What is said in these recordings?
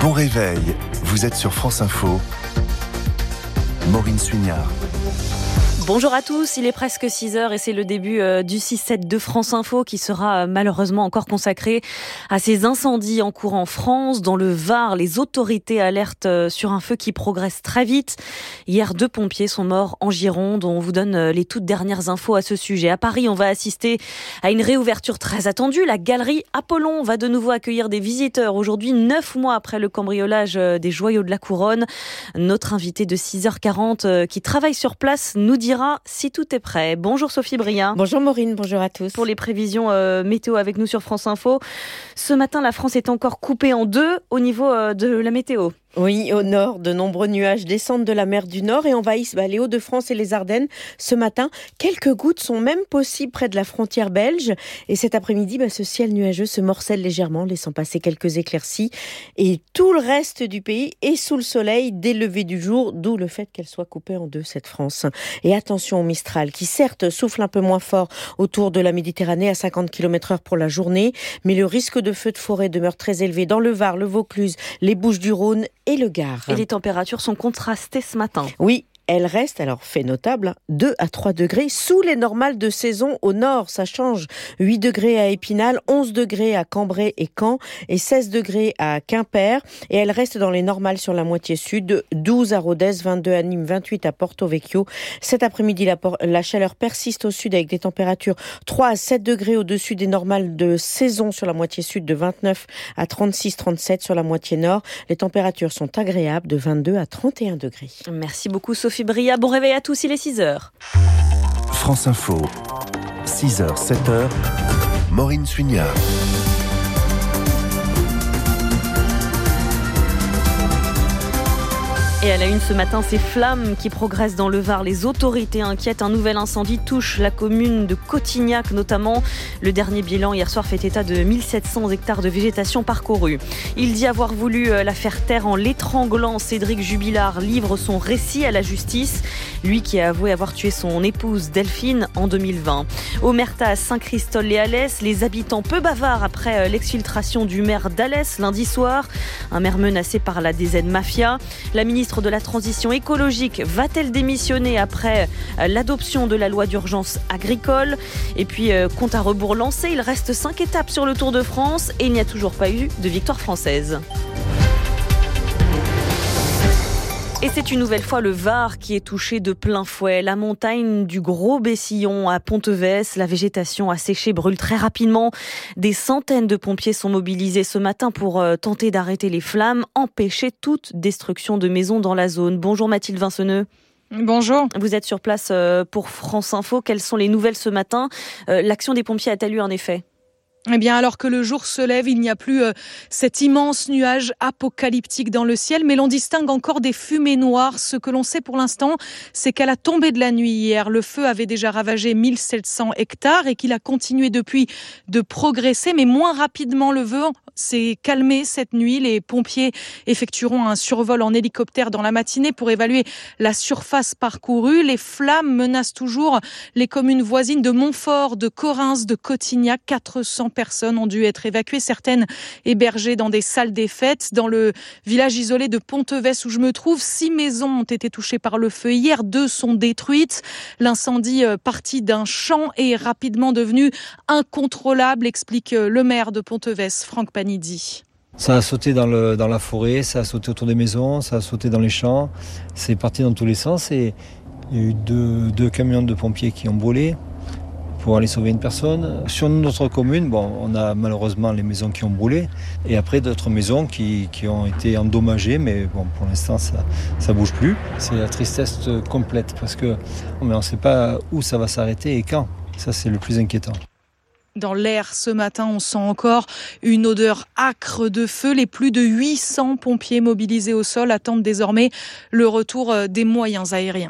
Bon réveil, vous êtes sur France Info. Maureen Suignard. Bonjour à tous, il est presque 6h et c'est le début du 6-7 de France Info qui sera malheureusement encore consacré à ces incendies en cours en France. Dans le Var, les autorités alertent sur un feu qui progresse très vite. Hier, 2 pompiers sont morts en Gironde. On vous donne les toutes dernières infos à ce sujet. À Paris, on va assister à une réouverture très attendue. La galerie Apollon va de nouveau accueillir des visiteurs. Aujourd'hui, 9 mois après le cambriolage des joyaux de la couronne. Notre invité de 6h40 qui travaille sur place nous dira si tout est prêt. Bonjour Sophie Bria. Bonjour Maureen, bonjour à tous. Pour les prévisions météo avec nous sur France Info. Ce matin, la France est encore coupée en deux au niveau de la météo. Oui, au nord, de nombreux nuages descendent de la mer du Nord et envahissent les Hauts-de-France et les Ardennes. Ce matin, quelques gouttes sont même possibles près de la frontière belge. Et cet après-midi, ce ciel nuageux se morcelle légèrement, laissant passer quelques éclaircies. Et tout le reste du pays est sous le soleil dès le lever du jour, d'où le fait qu'elle soit coupée en deux, cette France. Et attention au Mistral, qui certes souffle un peu moins fort autour de la Méditerranée à 50 km/h pour la journée, mais le risque de feu de forêt demeure très élevé dans le Var, le Vaucluse, les Bouches-du-Rhône et le Gard. Et les températures sont contrastées ce matin. Oui. Elle reste, alors fait notable, 2 à 3 degrés sous les normales de saison au nord. Ça change. 8 degrés à Épinal, 11 degrés à Cambrai et Caen et 16 degrés à Quimper. Et elle reste dans les normales sur la moitié sud, 12 à Rodez, 22 à Nîmes, 28 à Porto Vecchio. Cet après-midi, la chaleur persiste au sud avec des températures 3 à 7 degrés au-dessus des normales de saison sur la moitié sud, de 29 à 36-37 sur la moitié nord. Les températures sont agréables de 22 à 31 degrés. Merci beaucoup Sophie Bria. Bon réveil à tous, il est 6h. France Info, 6h, 7h, Maureen Suignard. Et à la une ce matin, ces flammes qui progressent dans le Var. Les autorités inquiètent. Un nouvel incendie touche la commune de Cotignac notamment. Le dernier bilan hier soir fait état de 1700 hectares de végétation parcourus. Il dit avoir voulu la faire taire en l'étranglant. Cédric Jubilard livre son récit à la justice. Lui qui a avoué avoir tué son épouse Delphine en 2020. Omerta à Saint-Christol-les-Alès, les habitants peu bavards après l'exfiltration du maire d'Alès lundi soir. Un maire menacé par la DZ Mafia. La ministre de la Transition écologique va-t-elle démissionner après l'adoption de la loi d'urgence agricole ? Et puis, compte à rebours lancé, il reste 5 étapes sur le Tour de France et il n'y a toujours pas eu de victoire française. Et c'est une nouvelle fois le Var qui est touché de plein fouet. La montagne du Gros Bessillon à Pontevès, la végétation asséchée brûle très rapidement. Des centaines de pompiers sont mobilisés ce matin pour tenter d'arrêter les flammes, empêcher toute destruction de maisons dans la zone. Bonjour Mathilde Vinceneux. Bonjour. Vous êtes sur place pour France Info. Quelles sont les nouvelles ce matin ? L'action des pompiers a-t-elle eu un effet ? Eh bien, alors que le jour se lève, il n'y a plus cet immense nuage apocalyptique dans le ciel, mais l'on distingue encore des fumées noires. Ce que l'on sait pour l'instant, c'est qu'à la tombée de la nuit hier, le feu avait déjà ravagé 1700 hectares et qu'il a continué depuis de progresser, mais moins rapidement. Le vent s'est calmé cette nuit. Les pompiers effectueront un survol en hélicoptère dans la matinée pour évaluer la surface parcourue. Les flammes menacent toujours les communes voisines de Montfort, de Correns, de Cotignac. 400 personnes ont dû être évacuées, certaines hébergées dans des salles des fêtes. Dans le village isolé de Pontevès où je me trouve, 6 maisons ont été touchées par le feu hier, 2 sont détruites. L'incendie parti d'un champ est rapidement devenu incontrôlable, explique le maire de Pontevès, Franck Panidi. Ça a sauté dans la forêt, ça a sauté autour des maisons, ça a sauté dans les champs. C'est parti dans tous les sens et il y a eu deux camions de pompiers qui ont brûlé pour aller sauver une personne. Sur notre commune, on a malheureusement les maisons qui ont brûlé et après d'autres maisons qui ont été endommagées, mais pour l'instant ça bouge plus. C'est la tristesse complète parce que on ne sait pas où ça va s'arrêter et quand. Ça c'est le plus inquiétant. Dans l'air ce matin, on sent encore une odeur âcre de feu. Les plus de 800 pompiers mobilisés au sol attendent désormais le retour des moyens aériens.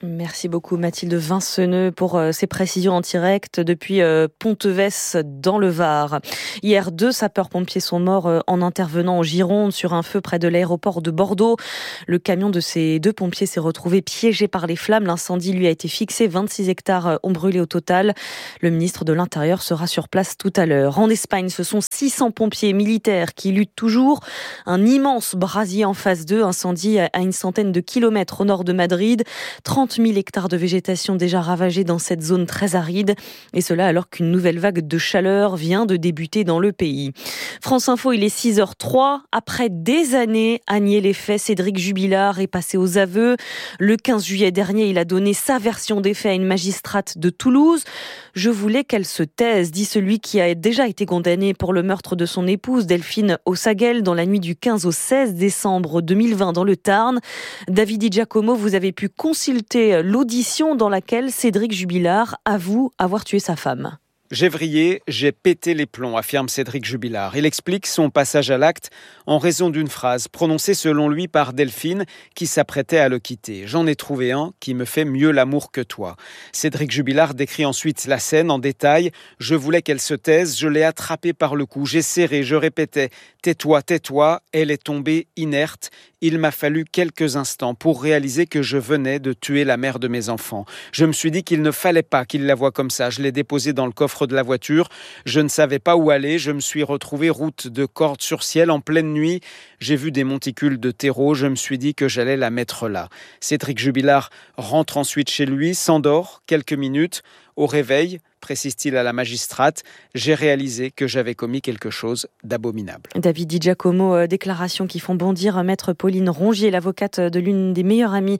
Merci beaucoup Mathilde Vinceneux pour ces précisions en direct depuis Pontevès dans le Var. Hier, 2 sapeurs-pompiers sont morts en intervenant en Gironde sur un feu près de l'aéroport de Bordeaux. Le camion de ces 2 pompiers s'est retrouvé piégé par les flammes. L'incendie lui a été fixé. 26 hectares ont brûlé au total. Le ministre de l'Intérieur sera sur place tout à l'heure. En Espagne, ce sont 600 pompiers militaires qui luttent toujours. Un immense brasier en phase 2, incendie à une centaine de kilomètres au nord de Madrid. 30 000 hectares de végétation déjà ravagés dans cette zone très aride. Et cela alors qu'une nouvelle vague de chaleur vient de débuter dans le pays. France Info, il est 6h03. Après des années à nier les faits, Cédric Jubilard est passé aux aveux. Le 15 juillet dernier, il a donné sa version des faits à une magistrate de Toulouse. Je voulais qu'elle se taise, dit celui qui a déjà été condamné pour le meurtre de son épouse Delphine Ossaguel dans la nuit du 15 au 16 décembre 2020 dans le Tarn. David Di Giacomo, vous avez pu consulter l'audition dans laquelle Cédric Jubilard avoue avoir tué sa femme. J'ai vrillé, j'ai pété les plombs, affirme Cédric Jubilard. Il explique son passage à l'acte en raison d'une phrase prononcée selon lui par Delphine qui s'apprêtait à le quitter. « J'en ai trouvé un qui me fait mieux l'amour que toi ». Cédric Jubilard décrit ensuite la scène en détail. « Je voulais qu'elle se taise, je l'ai attrapée par le cou, j'ai serré, je répétais « tais-toi, tais-toi ». Elle est tombée inerte. Il m'a fallu quelques instants pour réaliser que je venais de tuer la mère de mes enfants. Je me suis dit qu'il ne fallait pas qu'il la voie comme ça. Je l'ai déposée dans le coffre de la voiture. Je ne savais pas où aller. Je me suis retrouvé route de Cordes-sur-Ciel en pleine nuit. J'ai vu des monticules de terreau. Je me suis dit que j'allais la mettre là. Cédric Jubilard rentre ensuite chez lui, s'endort quelques minutes. Au réveil, précise-t-il à la magistrate, j'ai réalisé que j'avais commis quelque chose d'abominable. David Di Giacomo, déclarations qui font bondir maître Pauline Rongier, l'avocate de l'une des meilleures amies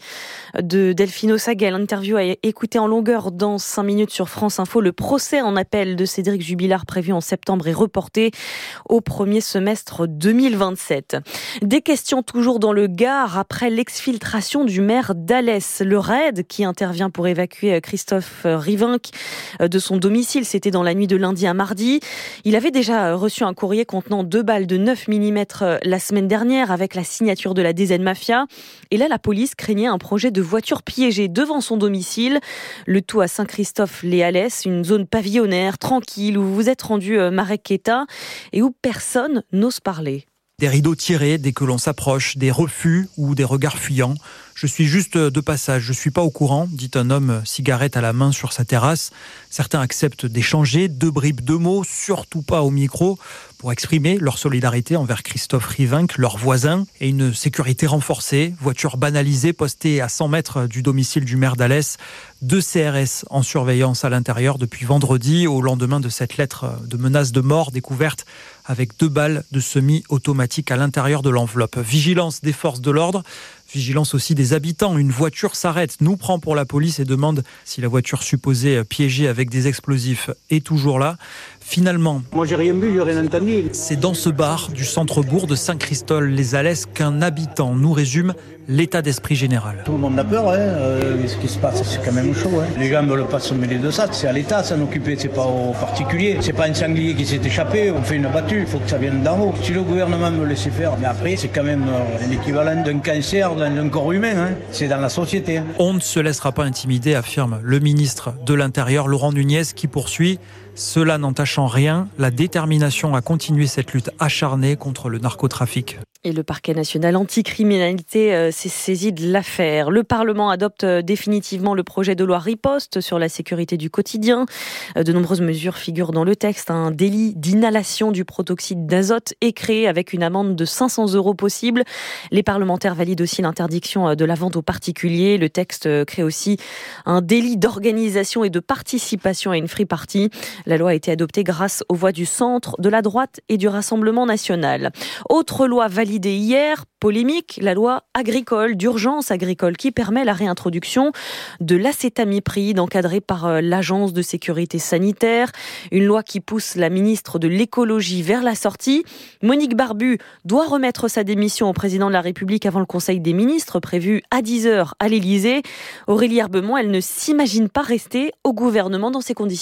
de Delphine Ossaguel. Interview à écouter en longueur dans 5 minutes sur France Info. Le procès en appel de Cédric Jubilard prévu en septembre est reporté au premier semestre 2027. Des questions toujours dans le Gard après l'exfiltration du maire d'Alès. Le raid qui intervient pour évacuer Christophe Rivinc de son domicile, c'était dans la nuit de lundi à mardi. Il avait déjà reçu un courrier contenant 2 balles de 9 mm la semaine dernière avec la signature de la DZ Mafia. Et là, la police craignait un projet de voiture piégée devant son domicile. Le tout à Saint-Christophe-les-Alès, une zone pavillonnaire, tranquille, où vous vous êtes rendu, Marek Keta, et où personne n'ose parler. Des rideaux tirés dès que l'on s'approche, des refus ou des regards fuyants. Je suis juste de passage, je suis pas au courant, dit un homme, cigarette à la main sur sa terrasse. Certains acceptent d'échanger 2 bribes de mots, surtout pas au micro, pour exprimer leur solidarité envers Christophe Rivinc, leur voisin, et une sécurité renforcée, voiture banalisée postée à 100 mètres du domicile du maire d'Alès, 2 CRS en surveillance à l'intérieur depuis vendredi, au lendemain de cette lettre de menace de mort découverte avec 2 balles de semi-automatique à l'intérieur de l'enveloppe. Vigilance des forces de l'ordre, vigilance aussi des habitants. Une voiture s'arrête, nous prend pour la police et demande si la voiture supposée piégée avec des explosifs est toujours là. Finalement, moi j'ai rien vu, j'ai rien entendu. C'est dans ce bar du centre-bourg de Saint-Christol-les-Alès qu'un habitant nous résume l'état d'esprit général. Tout le monde a peur, ce qui se passe, c'est quand même chaud. Les gens ne veulent pas se mêler de ça, c'est à l'État s'en occuper, c'est pas aux particuliers. C'est pas un sanglier qui s'est échappé, on fait une battue, il faut que ça vienne d'en haut. Si le gouvernement me laissait faire, mais après c'est quand même l'équivalent d'un cancer dans un corps humain, c'est dans la société. On ne se laissera pas intimider, affirme le ministre de l'Intérieur, Laurent Nunez, qui poursuit. Cela n'entache en rien la détermination à continuer cette lutte acharnée contre le narcotrafic. Et le parquet national anticriminalité s'est saisi de l'affaire. Le Parlement adopte définitivement le projet de loi riposte sur la sécurité du quotidien. De nombreuses mesures figurent dans le texte. Un délit d'inhalation du protoxyde d'azote est créé avec une amende de 500 € possible. Les parlementaires valident aussi l'interdiction de la vente aux particuliers. Le texte crée aussi un délit d'organisation et de participation à une free party. La loi a été adoptée grâce aux voix du centre, de la droite et du Rassemblement national. Autre loi validée hier, polémique, la loi agricole, d'urgence agricole, qui permet la réintroduction de l'acétamipride encadrée par l'Agence de sécurité sanitaire. Une loi qui pousse la ministre de l'écologie vers la sortie. Monique Barbu doit remettre sa démission au président de la République avant le Conseil des ministres, prévu à 10h à l'Élysée. Aurélie Herbemont, elle ne s'imagine pas rester au gouvernement dans ces conditions.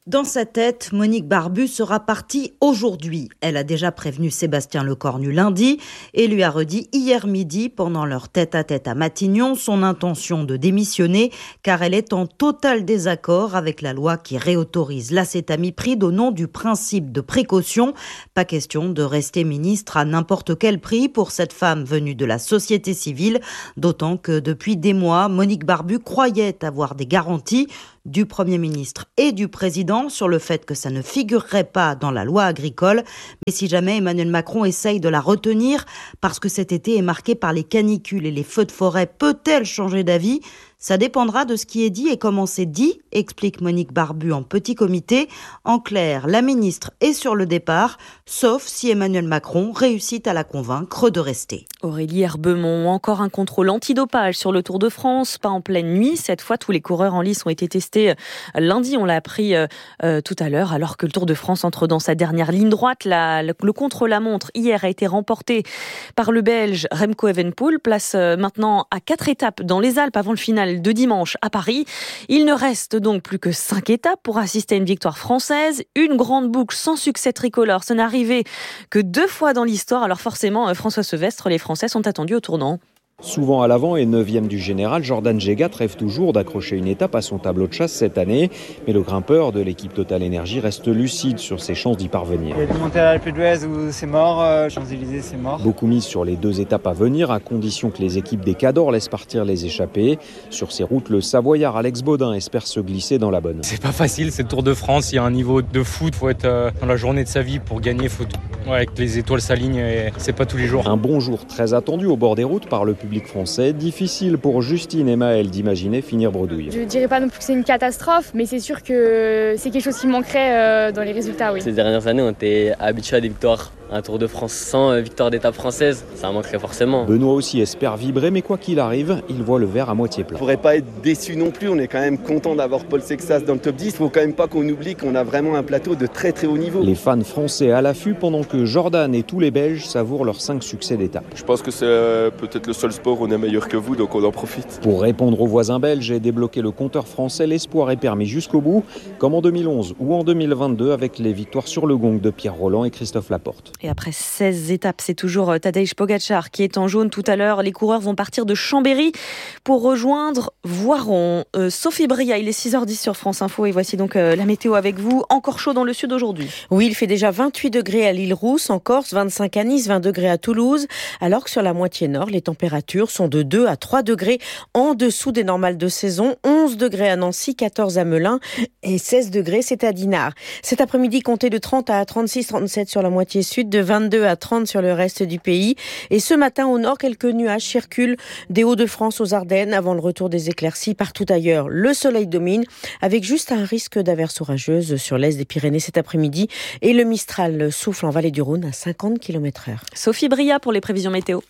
Dans sa tête, Monique Barbu sera partie aujourd'hui. Elle a déjà prévenu Sébastien Lecornu lundi et lui a redit hier midi, pendant leur tête-à-tête à Matignon, son intention de démissionner car elle est en total désaccord avec la loi qui réautorise l'acétamipride au nom du principe de précaution. Pas question de rester ministre à n'importe quel prix pour cette femme venue de la société civile, d'autant que depuis des mois, Monique Barbu croyait avoir des garanties du Premier ministre et du Président sur le fait que ça ne figurerait pas dans la loi agricole. Mais si jamais Emmanuel Macron essaye de la retenir, parce que cet été est marqué par les canicules et les feux de forêt, peut-elle changer d'avis ? Ça dépendra de ce qui est dit et comment c'est dit, explique Monique Barbu en petit comité. En clair, la ministre est sur le départ, sauf si Emmanuel Macron réussit à la convaincre de rester. Aurélie Herbemont, encore un contrôle antidopage sur le Tour de France, pas en pleine nuit. Cette fois, tous les coureurs en lice ont été testés lundi, on l'a appris tout à l'heure, alors que le Tour de France entre dans sa dernière ligne droite. Le contre-la-montre hier a été remporté par le Belge Remco Evenepoel, place maintenant à 4 étapes dans les Alpes avant le final de dimanche à Paris. Il ne reste donc plus que 5 étapes pour assister à une victoire française. Une grande boucle sans succès tricolore. Ça n'est arrivé que 2 fois dans l'histoire. Alors forcément, François Sevestre, les Français sont attendus au tournant. Souvent à l'avant et 9e du général, Jordan Jegat rêve toujours d'accrocher une étape à son tableau de chasse cette année. Mais le grimpeur de l'équipe Total Energy reste lucide sur ses chances d'y parvenir. Il y a des montées à l'Alpe d'Huez où c'est mort, Champs-Élysées c'est mort. Beaucoup misent sur les 2 étapes à venir, à condition que les équipes des Cadors laissent partir les échappés. Sur ces routes, le Savoyard Alex Baudin espère se glisser dans la bonne. C'est pas facile, c'est le Tour de France, il y a un niveau de foot, faut être dans la journée de sa vie pour gagner, faut que les étoiles s'alignent et c'est pas tous les jours. Un bon jour très attendu au bord des routes par le public français. Difficile pour Justine et Maëlle d'imaginer finir bredouille. Je dirais pas non plus que c'est une catastrophe, mais c'est sûr que c'est quelque chose qui manquerait dans les résultats. Oui. Ces dernières années, on était habitués à des victoires. Un Tour de France sans victoire d'étape française, ça manquerait forcément. Benoît aussi espère vibrer, mais quoi qu'il arrive, il voit le verre à moitié plein. On ne pourrait pas être déçu non plus, on est quand même content d'avoir Paul Sexas dans le top 10. Il ne faut quand même pas qu'on oublie qu'on a vraiment un plateau de très très haut niveau. Les fans français à l'affût pendant que Jordan et tous les Belges savourent leurs 5 succès d'étape. Je pense que c'est peut-être le seul sport où on est meilleur que vous, donc on en profite. Pour répondre aux voisins belges et débloquer le compteur français, l'espoir est permis jusqu'au bout, comme en 2011 ou en 2022 avec les victoires sur le gong de Pierre Rolland et Christophe Laporte. Et après 16 étapes, c'est toujours Tadej Pogačar qui est en jaune tout à l'heure. Les coureurs vont partir de Chambéry pour rejoindre Voiron. Sophie Bria, il est 6h10 sur France Info et voici donc la météo avec vous. Encore chaud dans le sud aujourd'hui. Oui, il fait déjà 28 degrés à l'Île-Rousse, en Corse, 25 à Nice, 20 degrés à Toulouse, alors que sur la moitié nord, les températures sont de 2 à 3 degrés en dessous des normales de saison. 11 degrés à Nancy, 14 à Melun et 16 degrés, c'est à Dinard. Cet après-midi, comptez de 30 à 36, 37 sur la moitié sud, de 22 à 30 sur le reste du pays. Et ce matin, au nord, quelques nuages circulent des Hauts-de-France aux Ardennes avant le retour des éclaircies partout ailleurs. Le soleil domine avec juste un risque d'averse orageuse sur l'est des Pyrénées cet après-midi et le Mistral souffle en vallée du Rhône à 50 km/h. Sophie Bria pour les prévisions météo.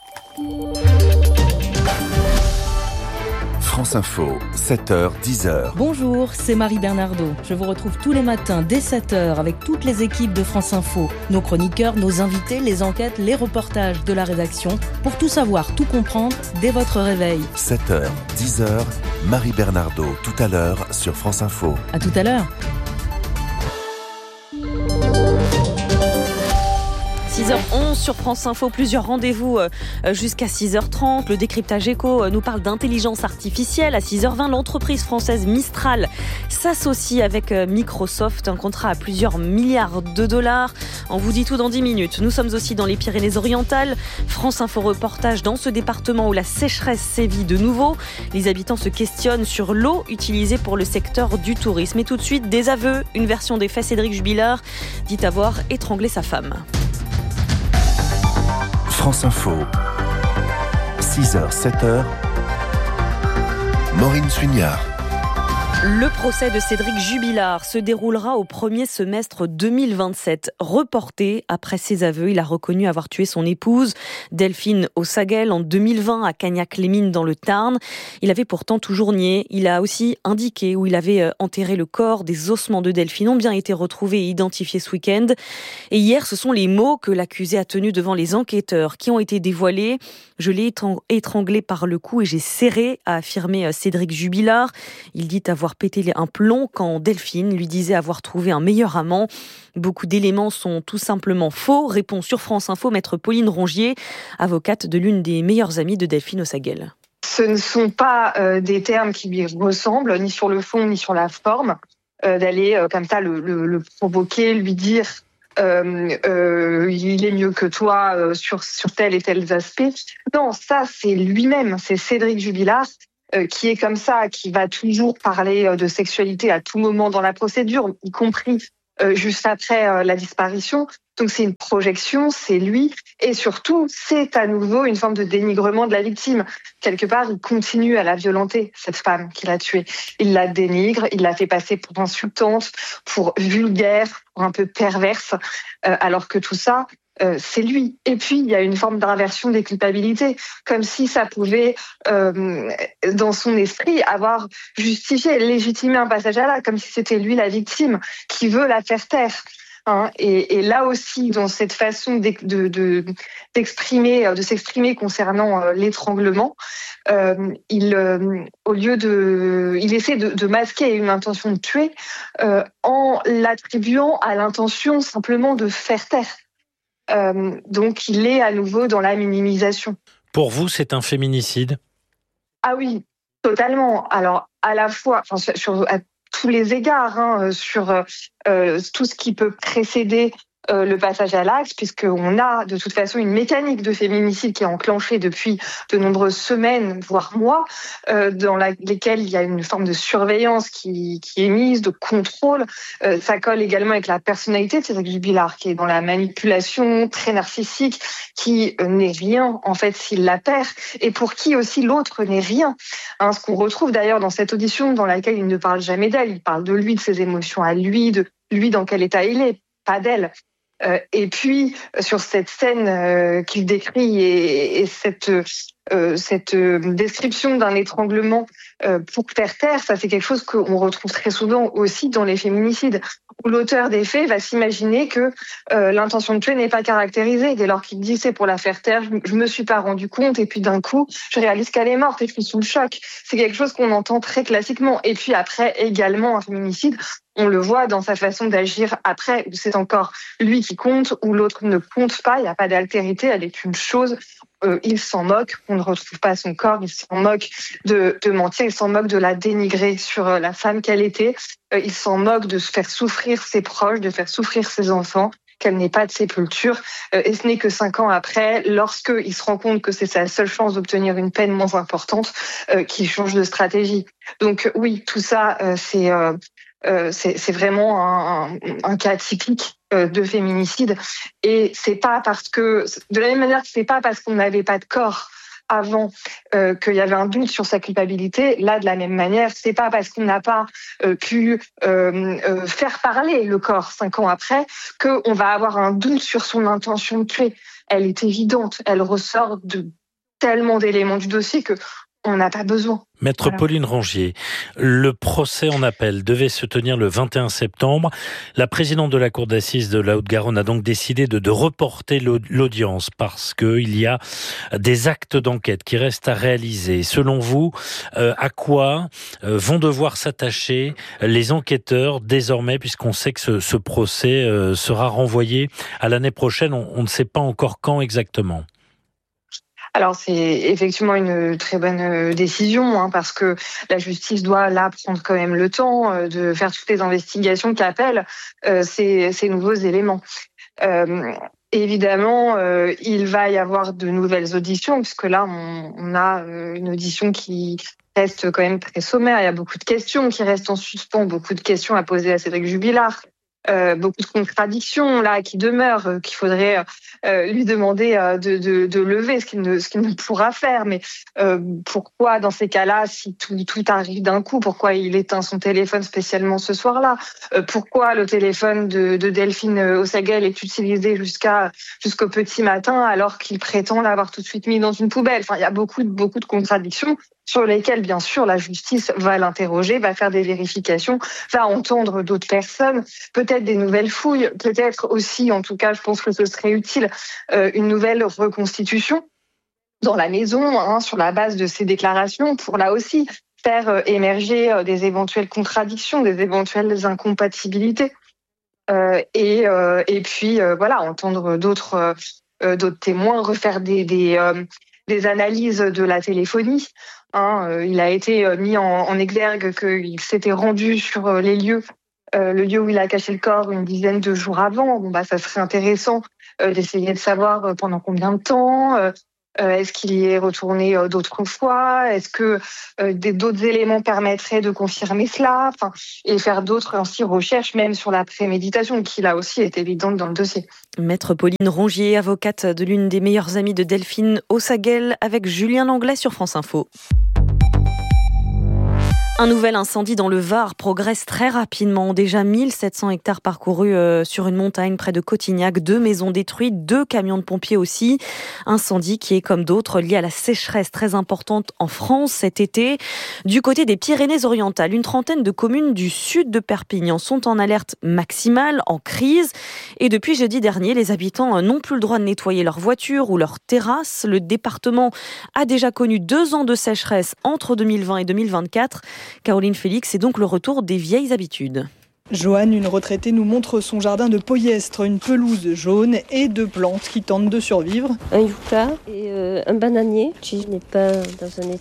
France Info, 7h, 10h. Bonjour, c'est Marie Bernardo. Je vous retrouve tous les matins dès 7h avec toutes les équipes de France Info. Nos chroniqueurs, nos invités, les enquêtes, les reportages de la rédaction. Pour tout savoir, tout comprendre, dès votre réveil. 7h, 10h, Marie Bernardo, tout à l'heure sur France Info. À tout à l'heure. 6h11 sur France Info, plusieurs rendez-vous jusqu'à 6h30. Le décryptage éco nous parle d'intelligence artificielle. À 6h20, l'entreprise française Mistral s'associe avec Microsoft. Un contrat à plusieurs milliards de dollars. On vous dit tout dans 10 minutes. Nous sommes aussi dans les Pyrénées-Orientales. France Info reportage dans ce département où la sécheresse sévit de nouveau. Les habitants se questionnent sur l'eau utilisée pour le secteur du tourisme. Et tout de suite, des aveux. Une version des faits, Cédric Jubilard dit avoir étranglé sa femme. France Info, 6h, 7h, Maureen Suignard. Le procès de Cédric Jubilard se déroulera au premier semestre 2027. Reporté après ses aveux, il a reconnu avoir tué son épouse, Delphine Ossaguel, en 2020 à Cagnac-les-Mines dans le Tarn. Il avait pourtant toujours nié. Il a aussi indiqué où il avait enterré le corps. Des ossements de Delphine ont bien été retrouvés et identifiés ce week-end. Et hier, ce sont les mots que l'accusé a tenus devant les enquêteurs qui ont été dévoilés. Je l'ai étranglé par le cou et j'ai serré, a affirmé Cédric Jubilard. Il dit avoir avoir pété un plomb quand Delphine lui disait avoir trouvé un meilleur amant. Beaucoup d'éléments sont tout simplement faux, répond sur France Info maître Pauline Rongier, avocate de l'une des meilleures amies de Delphine Ossagel. Ce ne sont pas des termes qui lui ressemblent, ni sur le fond, ni sur la forme, d'aller comme ça le provoquer, lui dire il est mieux que toi sur tel et tel aspect. Non, ça c'est lui-même, c'est Cédric Jubilard qui est comme ça, qui va toujours parler de sexualité à tout moment dans la procédure, y compris juste après la disparition. Donc c'est une projection, c'est lui, et surtout c'est à nouveau une forme de dénigrement de la victime. Quelque part, il continue à la violenter, cette femme qu'il a tuée. Il la dénigre, il la fait passer pour insultante, pour vulgaire, pour un peu perverse, alors que tout ça, c'est lui. Et puis, il y a une forme d'inversion des culpabilités, comme si ça pouvait, dans son esprit, avoir justifié, légitimé un passage à l'acte, comme si c'était lui la victime qui veut la faire taire. Et là aussi, dans cette façon d'exprimer concernant l'étranglement, il essaie de masquer une intention de tuer en l'attribuant à l'intention simplement de faire taire. Donc il est à nouveau dans la minimisation. Pour vous, c'est un féminicide ? Ah oui, totalement. Alors à la fois, à tous les égards, sur tout ce qui peut précéder le passage à l'acte, puisqu'on a de toute façon une mécanique de féminicide qui est enclenchée depuis de nombreuses semaines, voire mois, dans lesquelles il y a une forme de surveillance qui est mise, de contrôle. Ça colle également avec la personnalité de Cédric Jubilard, qui est dans la manipulation, très narcissique, qui n'est rien en fait s'il la perd, et pour qui aussi l'autre n'est rien. Ce qu'on retrouve d'ailleurs dans cette audition dans laquelle il ne parle jamais d'elle, il parle de lui, de ses émotions à lui, de lui dans quel état il est, pas d'elle. Et puis, sur cette scène qu'il décrit et cette description d'un étranglement pour faire taire, ça c'est quelque chose qu'on retrouve très souvent aussi dans les féminicides, où l'auteur des faits va s'imaginer que l'intention de tuer n'est pas caractérisée. Dès lors qu'il dit c'est pour la faire taire, je me suis pas rendu compte, et puis d'un coup, je réalise qu'elle est morte et je suis sous le choc. C'est quelque chose qu'on entend très classiquement. Et puis après, également un féminicide, on le voit dans sa façon d'agir après, où c'est encore lui qui compte, où l'autre ne compte pas, il n'y a pas d'altérité, elle est une chose. Il s'en moque, on ne retrouve pas son corps, il s'en moque de mentir, il s'en moque de la dénigrer sur la femme qu'elle était, il s'en moque de faire souffrir ses proches, de faire souffrir ses enfants, qu'elle n'ait pas de sépulture. Et ce n'est que 5 ans après, lorsqu'il se rend compte que c'est sa seule chance d'obtenir une peine moins importante, qu'il change de stratégie. Donc oui, tout ça, c'est vraiment un cas typique de féminicide, et c'est pas parce que, de la même manière que c'est pas parce qu'on n'avait pas de corps avant qu'il y avait un doute sur sa culpabilité, là de la même manière, c'est pas parce qu'on n'a pas pu faire parler le corps 5 ans après qu'on va avoir un doute sur son intention de tuer. Elle est évidente, elle ressort de tellement d'éléments du dossier que on n'a pas besoin. Maître Pauline Rongier, le procès en appel devait se tenir le 21 septembre. La présidente de la Cour d'assises de la Haute-Garonne a donc décidé de reporter l'audience parce qu'il y a des actes d'enquête qui restent à réaliser. Selon vous, à quoi vont devoir s'attacher les enquêteurs désormais, puisqu'on sait que ce procès sera renvoyé à l'année prochaine, on ne sait pas encore quand exactement? Alors c'est effectivement une très bonne décision, parce que la justice doit là prendre quand même le temps de faire toutes les investigations qui appellent ces nouveaux éléments. Évidemment, il va y avoir de nouvelles auditions, puisque là on a une audition qui reste quand même très sommaire. Il y a beaucoup de questions qui restent en suspens, beaucoup de questions à poser à Cédric Jubilard. Beaucoup de contradictions là qui demeurent, qu'il faudrait lui demander de lever, ce qu'il ne pourra faire. Mais pourquoi dans ces cas-là, si tout arrive d'un coup, pourquoi il éteint son téléphone spécialement ce soir-là? Pourquoi le téléphone de Delphine Ossagel est utilisé jusqu'au petit matin alors qu'il prétend l'avoir tout de suite mis dans une poubelle? Enfin, il y a beaucoup de contradictions sur lesquelles, bien sûr, la justice va l'interroger, va faire des vérifications, va entendre d'autres personnes, peut-être des nouvelles fouilles, peut-être aussi, en tout cas, je pense que ce serait utile, une nouvelle reconstitution dans la maison, sur la base de ces déclarations, pour là aussi faire émerger des éventuelles contradictions, des éventuelles incompatibilités. Et puis entendre d'autres témoins, refaire des analyses de la téléphonie. Il a été mis en exergue qu'il s'était rendu sur les lieux, le lieu où il a caché le corps une dizaine de jours avant. Ça serait intéressant d'essayer de savoir pendant combien de temps. Est-ce qu'il y est retourné d'autres fois? Est-ce que d'autres éléments permettraient de confirmer cela? Et faire d'autres recherches, même sur la préméditation, qui là aussi est évidente dans le dossier. Maître Pauline Rongier, avocate de l'une des meilleures amies de Delphine Ossaguel, avec Julien Langlais sur France Info. Un nouvel incendie dans le Var progresse très rapidement. Déjà 1700 hectares parcourus sur une montagne près de Cotignac. 2 maisons détruites, 2 camions de pompiers aussi. Incendie qui est, comme d'autres, lié à la sécheresse très importante en France cet été. Du côté des Pyrénées-Orientales, une trentaine de communes du sud de Perpignan sont en alerte maximale, en crise. Et depuis jeudi dernier, les habitants n'ont plus le droit de nettoyer leurs voitures ou leurs terrasses. Le département a déjà connu 2 ans de sécheresse entre 2020 et 2024. Caroline Félix, c'est donc le retour des vieilles habitudes. Joanne, une retraitée, nous montre son jardin de polyestre, une pelouse jaune et 2 plantes qui tentent de survivre. Un yucca et un bananier qui n'est pas dans un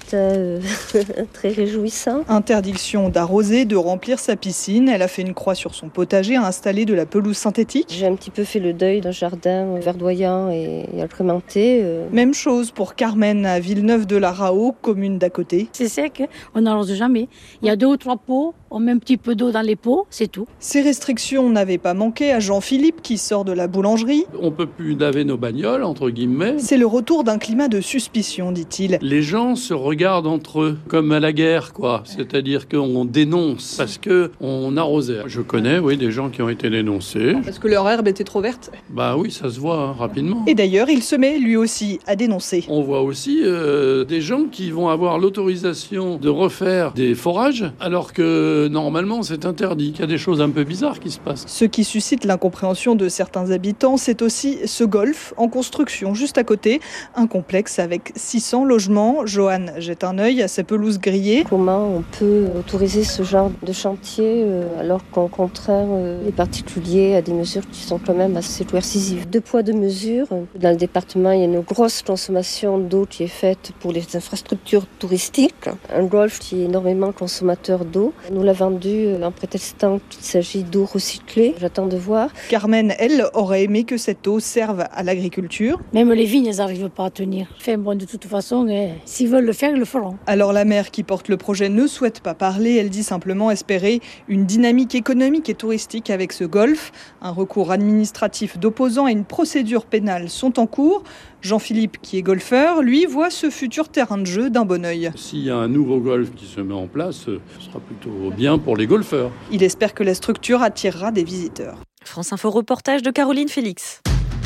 état très réjouissant. Interdiction d'arroser, de remplir sa piscine. Elle a fait une croix sur son potager, a installé de la pelouse synthétique. J'ai un petit peu fait le deuil d'un jardin verdoyant et agrémenté. Même chose pour Carmen à Villeneuve-de-la-Raho, commune d'à côté. C'est sec, on n'arrose jamais. Il y a 2 ou 3 pots, on met un petit peu d'eau dans les pots, c'est tout. Ces restrictions n'avaient pas manqué à Jean-Philippe qui sort de la boulangerie. On peut plus laver nos bagnoles, entre guillemets. C'est le retour d'un climat de suspicion, dit-il. Les gens se regardent entre eux, comme à la guerre, quoi. C'est-à-dire qu'on dénonce parce qu'on arrosait. Je connais, des gens qui ont été dénoncés. Parce que leur herbe était trop verte? Oui, ça se voit rapidement. Et d'ailleurs, il se met lui aussi à dénoncer. On voit aussi des gens qui vont avoir l'autorisation de refaire des forages, alors que normalement c'est interdit, qu'il y a des choses un peu bizarres qui se passent. Ce qui suscite l'incompréhension de certains habitants, c'est aussi ce golf en construction juste à côté, un complexe avec 600 logements. Joanne jette un œil à sa pelouse grillée. Comment on peut autoriser ce genre de chantier alors qu'on contraint les particuliers à des mesures qui sont quand même assez coercitives? 2 poids 2 mesures. Dans le département, il y a une grosse consommation d'eau qui est faite pour les infrastructures touristiques. Un golf qui est énormément consommateur d'eau. On nous l'a vendu en prétextant qu'il s'agit d'eau recyclée. J'attends de voir. Carmen, elle, aurait aimé que cette eau serve à l'agriculture. Même les vignes, elles n'arrivent pas à tenir. De toute façon, s'ils veulent le faire, ils le feront. Alors la maire qui porte le projet ne souhaite pas parler. Elle dit simplement espérer une dynamique économique et touristique avec ce golf. Un recours administratif d'opposants et une procédure pénale sont en cours. Jean-Philippe, qui est golfeur, lui, voit ce futur terrain de jeu d'un bon œil. S'il y a un nouveau golf qui se met en place, ce sera plutôt bien pour les golfeurs. Il espère que la structure attirera des visiteurs. France Info, reportage de Caroline Félix.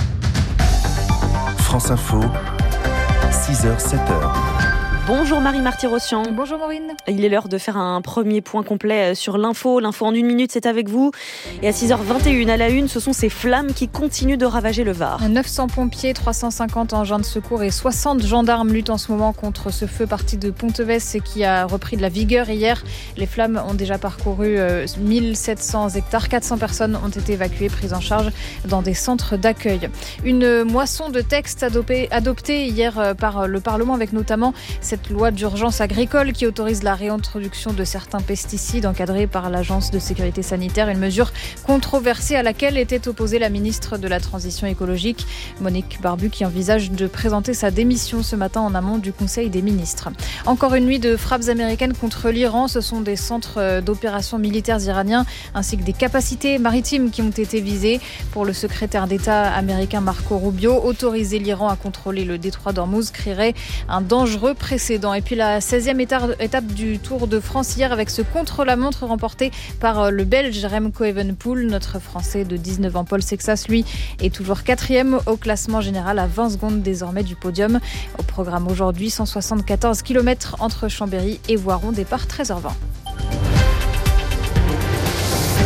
France Info, 6h, 7h. Bonjour Marie-Marty Rossian. Bonjour Maureen. Il est l'heure de faire un premier point complet sur l'info. L'info en 1 minute, c'est avec vous. Et à 6h21, à la une, ce sont ces flammes qui continuent de ravager le Var. 900 pompiers, 350 engins de secours et 60 gendarmes luttent en ce moment contre ce feu parti de Ponteves et qui a repris de la vigueur hier. Les flammes ont déjà parcouru 1700 hectares. 400 personnes ont été évacuées, prises en charge dans des centres d'accueil. Une moisson de textes adoptés hier par le Parlement avec notamment cette loi d'urgence agricole qui autorise la réintroduction de certains pesticides encadrés par l'Agence de sécurité sanitaire, une mesure controversée à laquelle était opposée la ministre de la Transition écologique, Monique Barbu, qui envisage de présenter sa démission ce matin en amont du Conseil des ministres. Encore une nuit de frappes américaines contre l'Iran. Ce sont des centres d'opérations militaires iraniens ainsi que des capacités maritimes qui ont été visées. Pour le secrétaire d'État américain Marco Rubio, autoriser l'Iran à contrôler le détroit d'Ormuz créerait un dangereux précédent. Et puis la 16e étape du Tour de France hier avec ce contre-la-montre remporté par le Belge Remco Evenepoel. Notre Français de 19 ans Paul Sexas, lui, est toujours 4e au classement général à 20 secondes désormais du podium. Au programme aujourd'hui, 174 km entre Chambéry et Voiron, départ 13h20.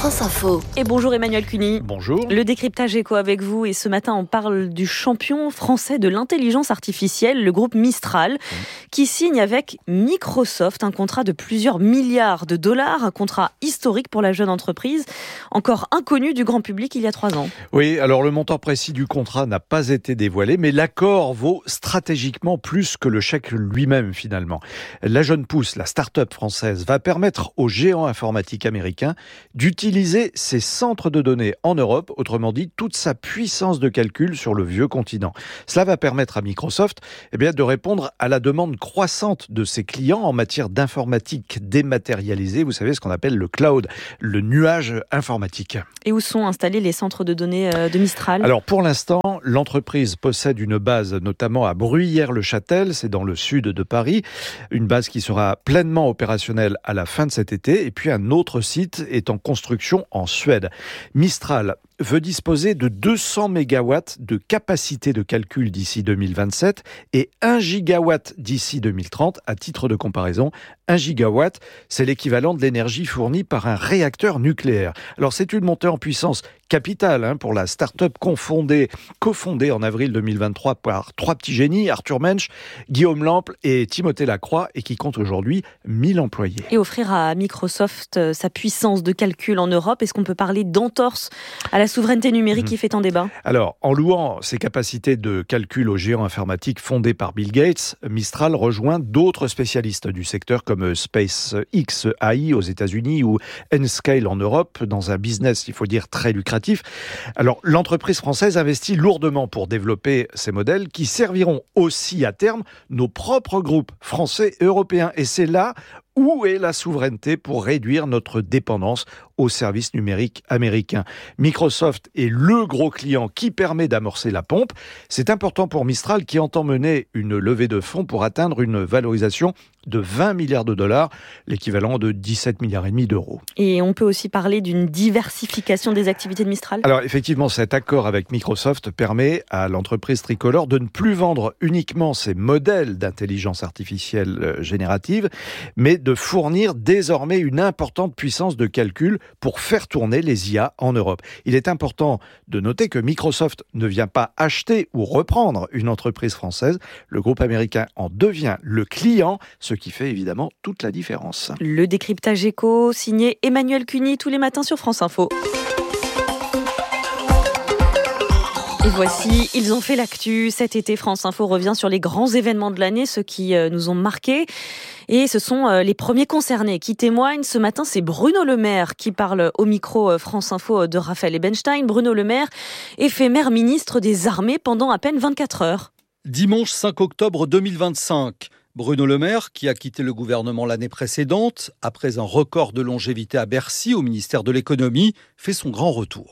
France Info. Et bonjour Emmanuel Cuny. Bonjour. Le décryptage éco avec vous, et ce matin on parle du champion français de l'intelligence artificielle, le groupe Mistral, qui signe avec Microsoft un contrat de plusieurs milliards de dollars, un contrat historique pour la jeune entreprise, encore inconnu du grand public il y a 3 ans. Oui, alors le montant précis du contrat n'a pas été dévoilé, mais l'accord vaut stratégiquement plus que le chèque lui-même finalement. La jeune pousse, la start-up française, va permettre aux géants informatiques américains d'utiliser ses centres de données en Europe, autrement dit toute sa puissance de calcul sur le vieux continent. Cela va permettre à Microsoft de répondre à la demande croissante de ses clients en matière d'informatique dématérialisée, vous savez ce qu'on appelle le cloud, le nuage informatique. Et où sont installés les centres de données de Mistral ? Alors pour l'instant, l'entreprise possède une base notamment à Bruyères-le-Châtel, c'est dans le sud de Paris, une base qui sera pleinement opérationnelle à la fin de cet été, et puis un autre site est en construction en Suède. Mistral veut disposer de 200 mégawatts de capacité de calcul d'ici 2027 et 1 gigawatt d'ici 2030. À titre de comparaison, 1 gigawatt, c'est l'équivalent de l'énergie fournie par un réacteur nucléaire. Alors c'est une montée en puissance capitale pour la start-up cofondée en avril 2023 par 3 petits génies, Arthur Mensch, Guillaume Lample et Timothée Lacroix, et qui compte aujourd'hui 1000 employés. Et offrir à Microsoft sa puissance de calcul en Europe, est-ce qu'on peut parler d'entorse à la souveraineté numérique qui fait tant débat ? Alors, en louant ses capacités de calcul aux géants informatiques fondés par Bill Gates, Mistral rejoint d'autres spécialistes du secteur comme SpaceX AI aux États-Unis ou Nscale en Europe, dans un business, il faut dire, très lucratif. Alors, l'entreprise française investit lourdement pour développer ces modèles qui serviront aussi à terme nos propres groupes français et européens. Et c'est là où est la souveraineté pour réduire notre dépendance aux services numériques américains. Microsoft est le gros client qui permet d'amorcer la pompe. C'est important pour Mistral qui entend mener une levée de fonds pour atteindre une valorisation de 20 milliards de dollars, l'équivalent de 17 milliards et demi d'euros. Et on peut aussi parler d'une diversification des activités de Mistral ? Alors effectivement, cet accord avec Microsoft permet à l'entreprise tricolore de ne plus vendre uniquement ses modèles d'intelligence artificielle générative, mais de fournir désormais une importante puissance de calcul pour faire tourner les IA en Europe. Il est important de noter que Microsoft ne vient pas acheter ou reprendre une entreprise française. Le groupe américain en devient le client, ce qui fait évidemment toute la différence. Le décryptage éco, signé Emmanuel Cuny, tous les matins sur France Info. Et voici, ils ont fait l'actu. Cet été, France Info revient sur les grands événements de l'année, ceux qui nous ont marqués. Et ce sont les premiers concernés qui témoignent. Ce matin, c'est Bruno Le Maire qui parle au micro France Info de Raphaël Ebenstein. Bruno Le Maire, éphémère ministre des Armées pendant à peine 24 heures. Dimanche 5 octobre 2025. Bruno Le Maire, qui a quitté le gouvernement l'année précédente, après un record de longévité à Bercy au ministère de l'économie, fait son grand retour.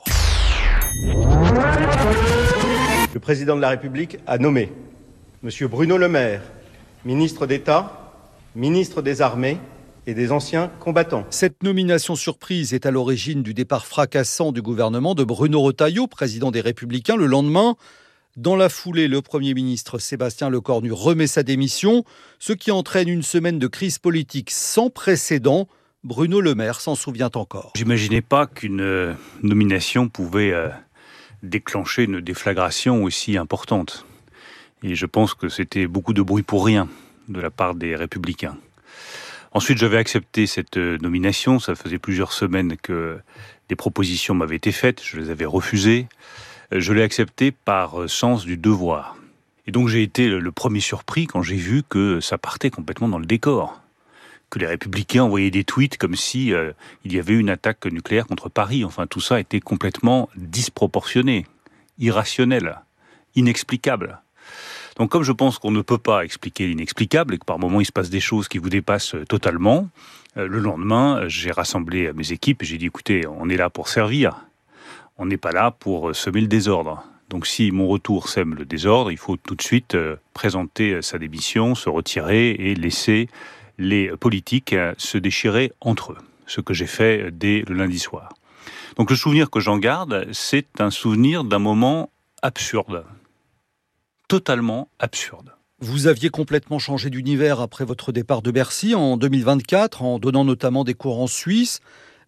Le président de la République a nommé M. Bruno Le Maire, ministre d'État, ministre des Armées et des anciens combattants. Cette nomination surprise est à l'origine du départ fracassant du gouvernement de Bruno Retailleau, président des Républicains, le lendemain. Dans la foulée, le Premier ministre Sébastien Lecornu remet sa démission, ce qui entraîne une semaine de crise politique sans précédent. Bruno Le Maire s'en souvient encore. J'imaginais pas qu'une nomination pouvait déclencher une déflagration aussi importante. Et je pense que c'était beaucoup de bruit pour rien de la part des Républicains. Ensuite, j'avais accepté cette nomination. Ça faisait plusieurs semaines que des propositions m'avaient été faites. Je les avais refusées. Je l'ai accepté par sens du devoir. Et donc j'ai été le premier surpris quand j'ai vu que ça partait complètement dans le décor. Que les Républicains envoyaient des tweets comme si il y avait une attaque nucléaire contre Paris. Enfin, tout ça était complètement disproportionné, irrationnel, inexplicable. Donc comme je pense qu'on ne peut pas expliquer l'inexplicable et que par moments il se passe des choses qui vous dépassent totalement, le lendemain, j'ai rassemblé mes équipes et j'ai dit écoutez, on est là pour servir. On n'est pas là pour semer le désordre. Donc si mon retour sème le désordre, il faut tout de suite présenter sa démission, se retirer et laisser les politiques se déchirer entre eux. Ce que j'ai fait dès le lundi soir. Donc le souvenir que j'en garde, c'est un souvenir d'un moment absurde. Totalement absurde. Vous aviez complètement changé d'univers après votre départ de Bercy en 2024, en donnant notamment des cours en Suisse.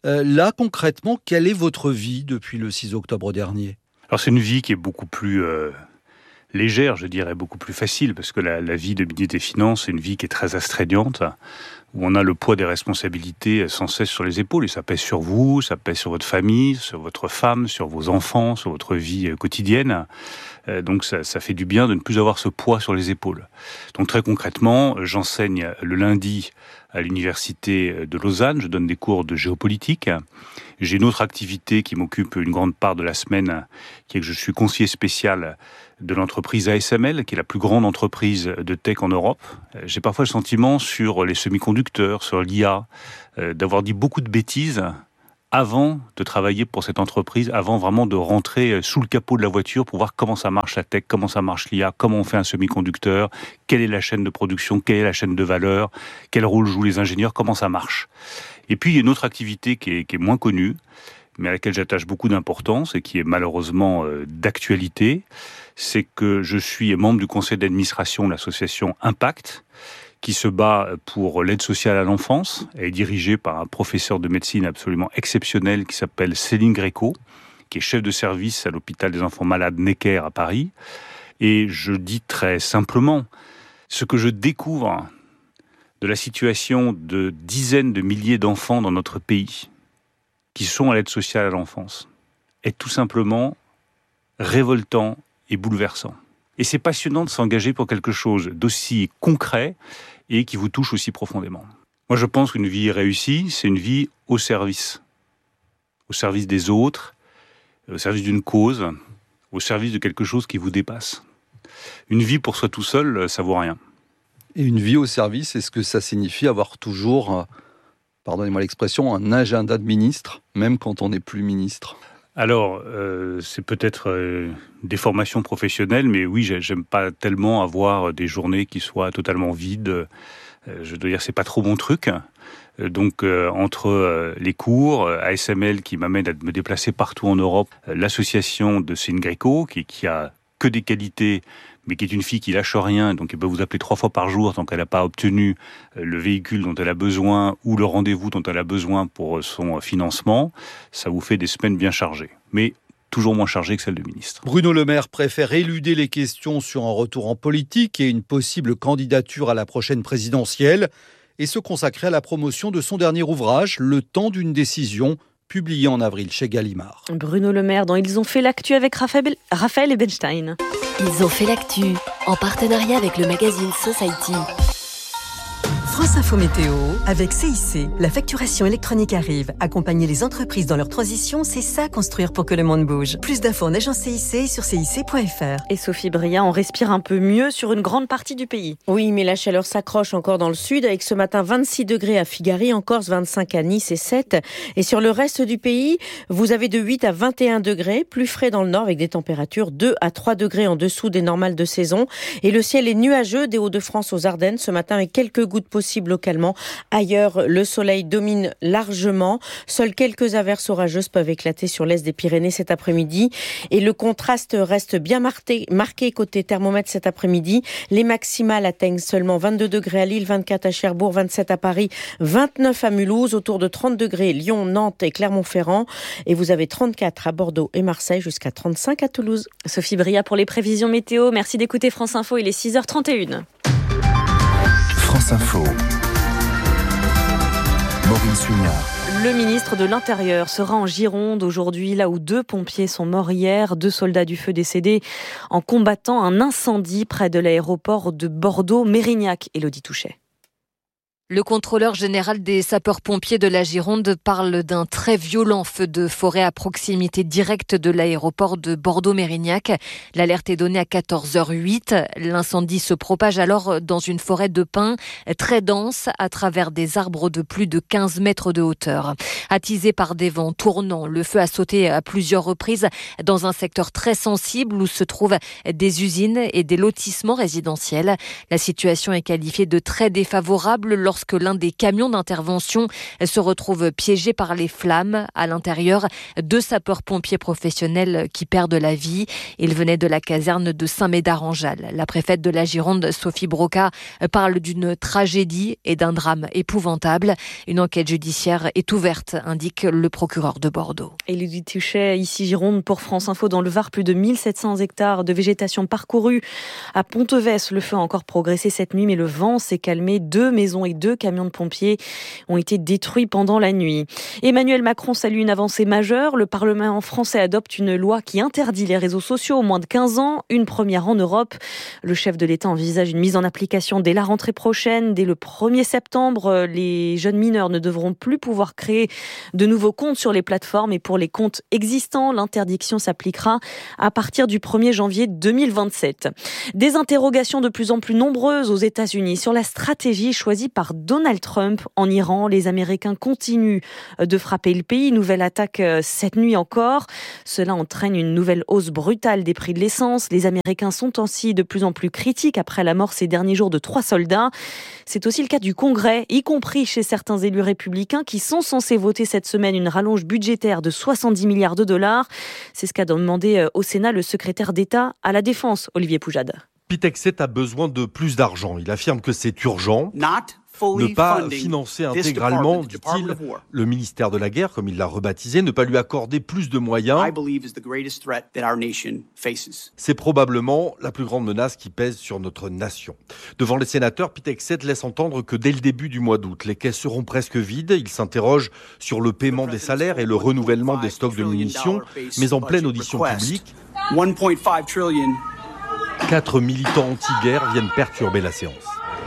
Là, concrètement, quelle est votre vie depuis le 6 octobre dernier ? Alors c'est une vie qui est beaucoup plus légère, je dirais, beaucoup plus facile, parce que la vie de ministre des Finances, c'est une vie qui est très astreignante, où on a le poids des responsabilités sans cesse sur les épaules, et ça pèse sur vous, ça pèse sur votre famille, sur votre femme, sur vos enfants, sur votre vie quotidienne. Donc ça fait du bien de ne plus avoir ce poids sur les épaules. Donc très concrètement, j'enseigne le lundi à l'université de Lausanne, je donne des cours de géopolitique. J'ai une autre activité qui m'occupe une grande part de la semaine, qui est que je suis conseiller spécial de l'entreprise ASML, qui est la plus grande entreprise de tech en Europe. J'ai parfois le sentiment, sur les semi-conducteurs, sur l'IA, d'avoir dit beaucoup de bêtises avant de travailler pour cette entreprise, avant vraiment de rentrer sous le capot de la voiture pour voir comment ça marche la tech, comment ça marche l'IA, comment on fait un semi-conducteur, quelle est la chaîne de production, quelle est la chaîne de valeur, quel rôle jouent les ingénieurs, comment ça marche. Et puis il y a une autre activité qui est moins connue, mais à laquelle j'attache beaucoup d'importance et qui est malheureusement d'actualité, c'est que je suis membre du conseil d'administration de l'association Impact, qui se bat pour l'aide sociale à l'enfance. Elle est dirigée par un professeur de médecine absolument exceptionnel qui s'appelle Céline Gréco, qui est chef de service à l'hôpital des enfants malades Necker à Paris. Et je dis très simplement, ce que je découvre de la situation de dizaines de milliers d'enfants dans notre pays qui sont à l'aide sociale à l'enfance est tout simplement révoltant et bouleversant. Et c'est passionnant de s'engager pour quelque chose d'aussi concret et qui vous touche aussi profondément. Moi, je pense qu'une vie réussie, c'est une vie au service des autres, au service d'une cause, au service de quelque chose qui vous dépasse. Une vie pour soi tout seul, ça vaut rien. Et une vie au service, est-ce que ça signifie avoir toujours, pardonnez-moi l'expression, un agenda de ministre, même quand on n'est plus ministre ? Alors, c'est peut-être des formations professionnelles, mais oui, j'aime pas tellement avoir des journées qui soient totalement vides. Je dois dire, c'est pas trop mon truc. Donc, entre les cours, ASML qui m'amène à me déplacer partout en Europe, l'association de Céline Gréco qui a que des qualités, mais qui est une fille qui lâche rien, donc elle peut vous appeler 3 fois par jour tant qu'elle n'a pas obtenu le véhicule dont elle a besoin ou le rendez-vous dont elle a besoin pour son financement, ça vous fait des semaines bien chargées, mais toujours moins chargées que celles de ministre. Bruno Le Maire préfère éluder les questions sur un retour en politique et une possible candidature à la prochaine présidentielle et se consacrer à la promotion de son dernier ouvrage, Le temps d'une décision, publié en avril chez Gallimard. Bruno Le Maire, dans Ils ont fait l'actu avec Raphaël Ebenstein. Ils ont fait l'actu, en partenariat avec le magazine Society. France Info Météo, avec CIC. La facturation électronique arrive. Accompagner les entreprises dans leur transition, c'est ça, construire pour que le monde bouge. Plus d'infos en agence CIC et sur cic.fr. Et Sophie Bria, on respire un peu mieux sur une grande partie du pays. Oui, mais la chaleur s'accroche encore dans le sud, avec ce matin 26 degrés à Figari, en Corse 25 à Nice et 7. Et sur le reste du pays, vous avez de 8 à 21 degrés, plus frais dans le nord, avec des températures 2 à 3 degrés en dessous des normales de saison. Et le ciel est nuageux des Hauts-de-France aux Ardennes ce matin, avec quelques gouttes possibles localement. Ailleurs, le soleil domine largement. Seules quelques averses orageuses peuvent éclater sur l'est des Pyrénées cet après-midi. Et le contraste reste bien marqué côté thermomètre cet après-midi. Les maximales atteignent seulement 22 degrés à Lille, 24 à Cherbourg, 27 à Paris, 29 à Mulhouse, autour de 30 degrés Lyon, Nantes et Clermont-Ferrand. Et vous avez 34 à Bordeaux et Marseille, jusqu'à 35 à Toulouse. Sophie Bria pour les prévisions météo. Merci d'écouter France Info, il est 6h31. France Info. Maureen Sugnard. Le ministre de l'Intérieur sera en Gironde aujourd'hui, là où 2 pompiers sont morts hier, 2 soldats du feu décédés en combattant un incendie près de l'aéroport de Bordeaux-Mérignac. Élodie Touchet. Le contrôleur général des sapeurs-pompiers de la Gironde parle d'un très violent feu de forêt à proximité directe de l'aéroport de Bordeaux-Mérignac. L'alerte est donnée à 14h08. L'incendie se propage alors dans une forêt de pins très dense à travers des arbres de plus de 15 mètres de hauteur. Attisé par des vents tournants, le feu a sauté à plusieurs reprises dans un secteur très sensible où se trouvent des usines et des lotissements résidentiels. La situation est qualifiée de très défavorable lorsque lorsque l'un des camions d'intervention se retrouve piégé par les flammes. À l'intérieur, 2 sapeurs-pompiers professionnels qui perdent la vie. Ils venaient de la caserne de Saint-Médard-en-Jalles. La préfète de la Gironde, Sophie Broca, parle d'une tragédie et d'un drame épouvantable. Une enquête judiciaire est ouverte, indique le procureur de Bordeaux. Élodie Touchet, ici Gironde pour France Info. Dans le Var, plus de 1700 hectares de végétation parcourus. À Ponteves, le feu a encore progressé cette nuit, mais le vent s'est calmé. 2 maisons et 2 camions de pompiers ont été détruits pendant la nuit. Emmanuel Macron salue une avancée majeure. Le Parlement français adopte une loi qui interdit les réseaux sociaux aux moins de 15 ans, une première en Europe. Le chef de l'État envisage une mise en application dès la rentrée prochaine. Dès le 1er septembre, les jeunes mineurs ne devront plus pouvoir créer de nouveaux comptes sur les plateformes, et pour les comptes existants, l'interdiction s'appliquera à partir du 1er janvier 2027. Des interrogations de plus en plus nombreuses aux États-Unis sur la stratégie choisie par Donald Trump en Iran. Les Américains continuent de frapper le pays. Nouvelle attaque cette nuit encore. Cela entraîne une nouvelle hausse brutale des prix de l'essence. Les Américains sont ainsi de plus en plus critiques après la mort ces derniers jours de 3 soldats. C'est aussi le cas du Congrès, y compris chez certains élus républicains qui sont censés voter cette semaine une rallonge budgétaire de 70 milliards de dollars. C'est ce qu'a demandé au Sénat le secrétaire d'État à la Défense, Olivier Poujade. Pitexet a besoin de plus d'argent. Il affirme que c'est urgent. Ne pas financer intégralement, dit-il, le ministère de la Guerre, comme il l'a rebaptisé, ne pas lui accorder plus de moyens. C'est probablement la plus grande menace qui pèse sur notre nation. Devant les sénateurs, Pitexet laisse entendre que dès le début du mois d'août, les caisses seront presque vides. Il s'interroge sur le paiement des salaires et le renouvellement des stocks de munitions, mais en pleine audition publique, 4 militants anti-guerre viennent perturber la séance.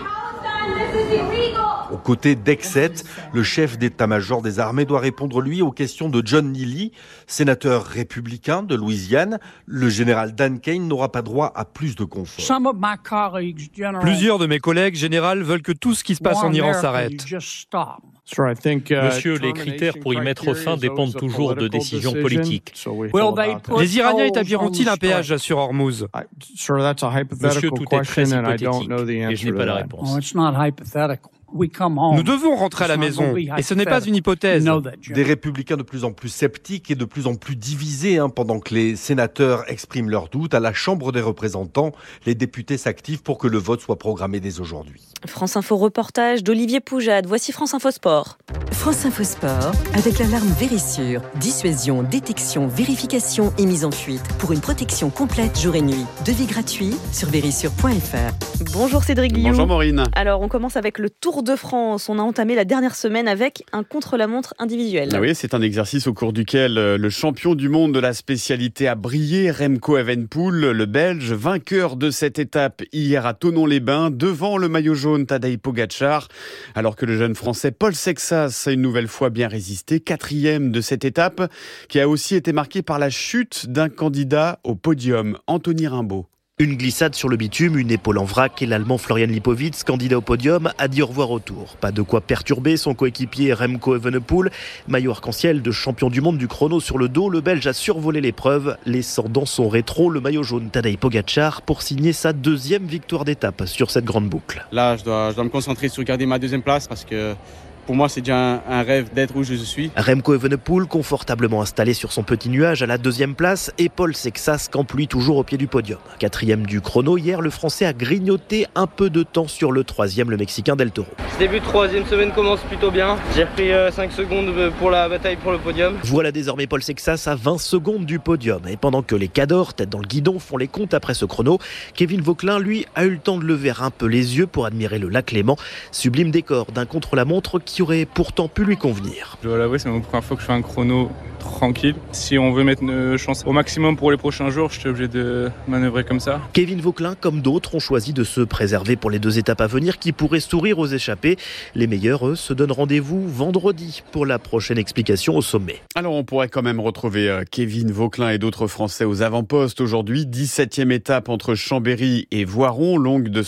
Aux côtés d'Exet, le chef d'état-major des armées doit répondre, lui, aux questions de John Neely, sénateur républicain de Louisiane. Le général Dan Kane n'aura pas droit à plus de confort. Plusieurs de mes collègues généraux veulent que tout ce qui se passe en Iran s'arrête. Monsieur, les critères pour y mettre fin dépendent toujours de décisions politiques. Les Iraniens établiront-ils un péage sur Hormuz? Monsieur, tout est très hypothétique et je n'ai pas la réponse. Nous devons rentrer à la maison, et ce n'est pas une hypothèse. Des républicains de plus en plus sceptiques et de plus en plus divisés, pendant que les sénateurs expriment leurs doutes. À la Chambre des représentants, les députés s'activent pour que le vote soit programmé dès aujourd'hui. France Info reportage d'Olivier Poujade. Voici France Info Sport. France Info Sport, avec l'alarme Vérissure. Dissuasion, détection, vérification et mise en fuite. Pour une protection complète jour et nuit. Devis gratuit sur vérissure.fr. Bonjour Cédric Guillou. Bonjour Maureen. Alors on commence avec le Tour de France. On a entamé la dernière semaine avec un contre-la-montre individuel. Ah oui, c'est un exercice au cours duquel le champion du monde de la spécialité a brillé, Remco Evenepoel, le Belge, vainqueur de cette étape hier à Thonon-les-Bains, devant le maillot jaune Tadej Pogačar, alors que le jeune Français Paul Sexas a une nouvelle fois bien résisté, 4e de cette étape, qui a aussi été marquée par la chute d'un candidat au podium, Anthony Rimbaud. Une glissade sur le bitume, une épaule en vrac et l'Allemand Florian Lipowitz, candidat au podium, a dit au revoir au Tour. Pas de quoi perturber son coéquipier Remco Evenepoel. Maillot arc-en-ciel de champion du monde du chrono sur le dos, le Belge a survolé l'épreuve, laissant dans son rétro le maillot jaune Tadej Pogačar pour signer sa 2e victoire d'étape sur cette grande boucle. Là, je dois me concentrer sur garder ma 2e place parce que pour moi, c'est déjà un rêve d'être où je suis. Remco Evenepoel, confortablement installé sur son petit nuage à la 2e place, et Paul Sexas campe lui toujours au pied du podium. 4e du chrono, hier, le Français a grignoté un peu de temps sur le 3e, le Mexicain Del Toro. Ce début de 3e semaine commence plutôt bien. J'ai repris 5 secondes pour la bataille pour le podium. Voilà désormais Paul Sexas à 20 secondes du podium. Et pendant que les cadors, tête dans le guidon, font les comptes après ce chrono, Kevin Vauquelin, lui, a eu le temps de lever un peu les yeux pour admirer le lac Léman. Sublime décor d'un contre-la-montre qui aurait pourtant pu lui convenir. Je dois l'avouer, c'est ma première fois que je fais un chrono tranquille. Si on veut mettre nos chances au maximum pour les prochains jours, je suis obligé de manœuvrer comme ça. Kevin Vauquelin, comme d'autres, ont choisi de se préserver pour les 2 étapes à venir qui pourraient sourire aux échappés. Les meilleurs, eux, se donnent rendez-vous vendredi pour la prochaine explication au sommet. Alors on pourrait quand même retrouver Kevin Vauquelin et d'autres Français aux avant-postes aujourd'hui. 17e étape entre Chambéry et Voiron, longue de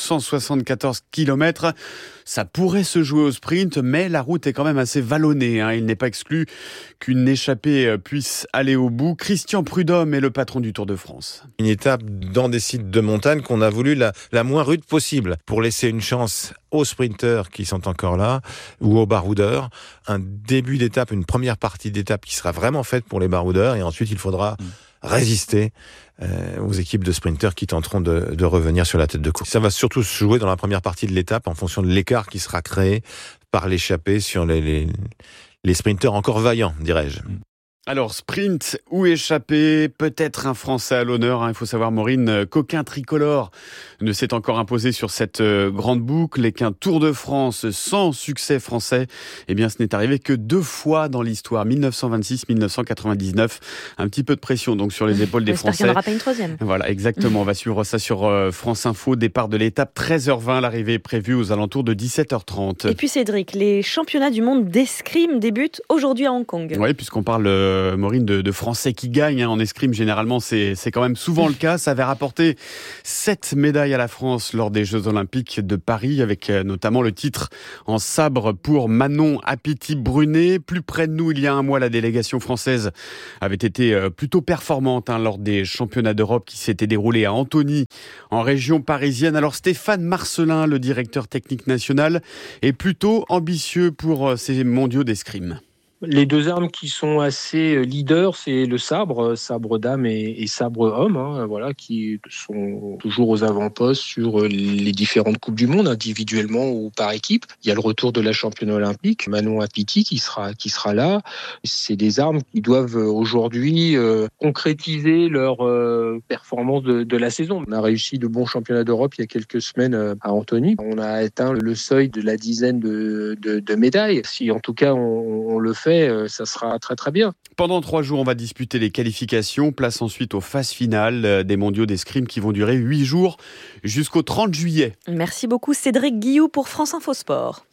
174 km. Ça pourrait se jouer au sprint, mais la route est quand même assez vallonnée. Il n'est pas exclu qu'une échappée échappés puissent aller au bout. Christian Prudhomme est le patron du Tour de France. Une étape dans des sites de montagne qu'on a voulu la moins rude possible pour laisser une chance aux sprinteurs qui sont encore là ou aux baroudeurs. Un début d'étape, une première partie d'étape qui sera vraiment faite pour les baroudeurs et ensuite il faudra résister aux équipes de sprinteurs qui tenteront de revenir sur la tête de course. Ça va surtout se jouer dans la première partie de l'étape en fonction de l'écart qui sera créé par l'échappée sur les sprinteurs encore vaillants, dirais-je. Alors, sprint ou échappée, peut-être un Français à l'honneur. Il faut savoir, Maureen, qu'aucun tricolore ne s'est encore imposé sur cette grande boucle et qu'un Tour de France sans succès français, eh bien, ce n'est arrivé que 2 fois dans l'histoire, 1926-1999. Un petit peu de pression donc sur les épaules des Français. J'espère qu'il n'y en aura pas une troisième. Voilà, exactement. On va suivre ça sur France Info. Départ de l'étape 13h20. L'arrivée est prévue aux alentours de 17h30. Et puis Cédric, les championnats du monde d'escrime débutent aujourd'hui à Hong Kong. Oui, puisqu'on parle Maureen, de Français qui gagnent en escrime. Généralement, c'est quand même souvent le cas. Ça avait rapporté 7 médailles à la France lors des Jeux Olympiques de Paris, avec notamment le titre en sabre pour Manon Appétit-Brunet. Plus près de nous, il y a un mois, la délégation française avait été plutôt performante lors des championnats d'Europe qui s'étaient déroulés à Antony, en région parisienne. Alors Stéphane Marcelin, le directeur technique national, est plutôt ambitieux pour ces mondiaux d'escrime. Les 2 armes qui sont assez leaders, c'est le sabre dame et sabre homme, voilà, qui sont toujours aux avant-postes sur les différentes coupes du monde, individuellement ou par équipe. Il y a le retour de la championne olympique, Manon Appétit, qui sera là. C'est des armes qui doivent aujourd'hui concrétiser leur performance de la saison. On a réussi de bons championnats d'Europe il y a quelques semaines à Antony. On a atteint le seuil de la dizaine de médailles. Si en tout cas on le fait, ça sera très très bien. Pendant 3 jours, on va disputer les qualifications. Place ensuite aux phases finales des mondiaux d'escrime qui vont durer 8 jours jusqu'au 30 juillet. Merci beaucoup Cédric Guillou pour France Info Sport.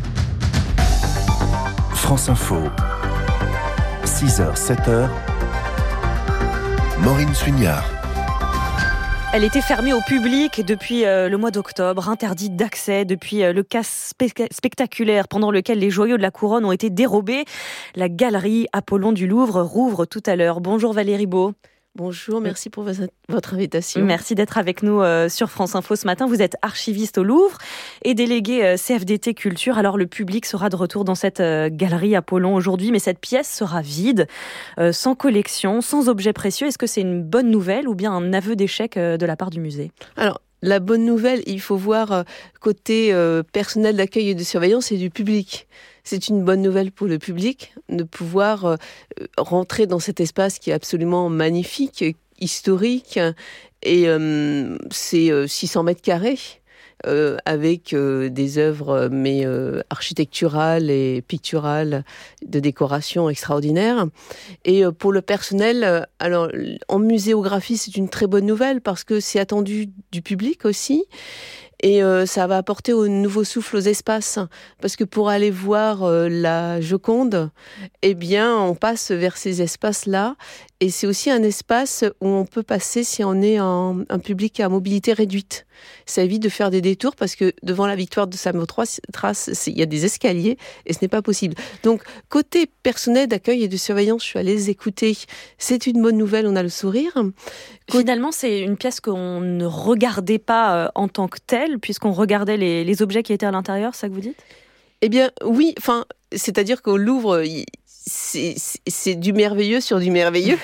France Info, 6h, 7h, Maureen Suignard. Elle était fermée au public depuis le mois d'octobre, interdite d'accès depuis le cas spectaculaire pendant lequel les joyaux de la couronne ont été dérobés. La galerie Apollon du Louvre rouvre tout à l'heure. Bonjour Valérie Beau. Bonjour, merci pour votre invitation. Merci d'être avec nous sur France Info ce matin. Vous êtes archiviste au Louvre et délégué CFDT Culture. Alors le public sera de retour dans cette galerie Apollon aujourd'hui, mais cette pièce sera vide, sans collection, sans objets précieux. Est-ce que c'est une bonne nouvelle ou bien un aveu d'échec de la part du musée ? Alors, la bonne nouvelle, il faut voir côté personnel d'accueil et de surveillance et du public. C'est une bonne nouvelle pour le public de pouvoir rentrer dans cet espace qui est absolument magnifique, historique, et c'est 600 mètres carrés. Avec des œuvres architecturales et picturales de décoration extraordinaires. Et pour le personnel, alors en muséographie, c'est une très bonne nouvelle parce que c'est attendu du public aussi. Et ça va apporter un nouveau souffle aux espaces. Parce que pour aller voir la Joconde, eh bien, on passe vers ces espaces-là. Et c'est aussi un espace où on peut passer si on est un public à mobilité réduite. Ça évite de faire des détours parce que devant la victoire de Samothrace, il y a des escaliers et ce n'est pas possible. Donc, côté personnel d'accueil et de surveillance, je suis allée les écouter. C'est une bonne nouvelle, on a le sourire. Finalement, c'est une pièce qu'on ne regardait pas en tant que telle, puisqu'on regardait les objets qui étaient à l'intérieur, c'est ça que vous dites ? Eh bien, oui. Enfin, c'est-à-dire qu'au Louvre, c'est du merveilleux sur du merveilleux.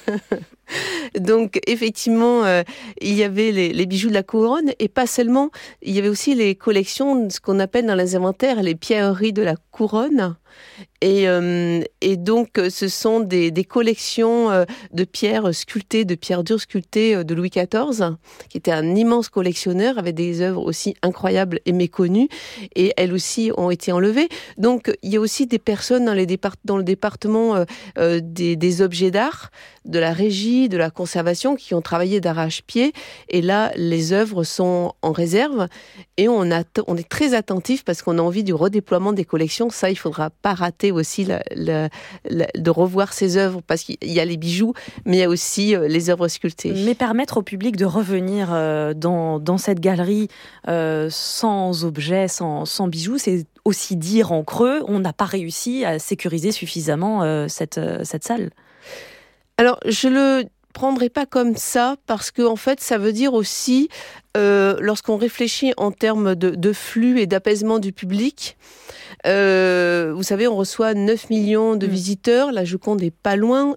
Donc, effectivement, il y avait les bijoux de la couronne et pas seulement. Il y avait aussi les collections, ce qu'on appelle dans les inventaires les pierreries de la couronne. Et donc, ce sont des collections de pierres sculptées, de pierres dures sculptées de Louis XIV, qui était un immense collectionneur, avec des œuvres aussi incroyables et méconnues, et elles aussi ont été enlevées. Donc, il y a aussi des personnes dans le département des objets d'art, de la régie, de la conservation, qui ont travaillé d'arrache-pied, et là, les œuvres sont en réserve, et on est très attentif parce qu'on a envie du redéploiement des collections. Ça, il faudra pas rater aussi de revoir ces œuvres, parce qu'il y a les bijoux, mais il y a aussi les œuvres sculptées. Mais permettre au public de revenir dans cette galerie sans objets, sans bijoux, c'est aussi dire en creux, on n'a pas réussi à sécuriser suffisamment cette salle. Alors, je le prendrai pas comme ça, parce que en fait, ça veut dire aussi, lorsqu'on réfléchit en termes de flux et d'apaisement du public, vous savez, on reçoit 9 millions de visiteurs, la Joconde n'est pas loin.